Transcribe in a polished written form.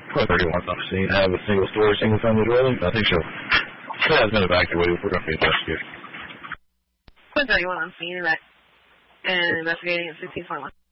31 on scene. Have a single-story, single-family dwelling. I think so. It has been evacuated. We're going to be investigating. 31 on scene and investigating at 1621.